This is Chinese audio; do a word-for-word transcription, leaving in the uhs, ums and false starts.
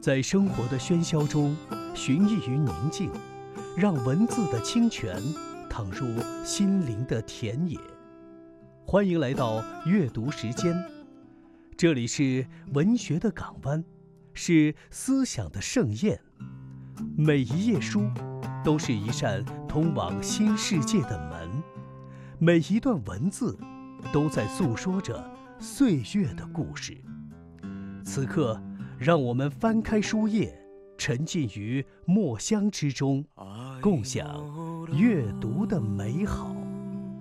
在生活的喧嚣中寻觅于宁静，让文字的清泉淌入心灵的田野。欢迎来到阅读时间，这里是文学的港湾，是思想的盛宴。每一页书都是一扇通往新世界的门，每一段文字都在诉说着岁月的故事。此刻，让我们翻开书页，沉浸于墨香之中，共享阅读的美好。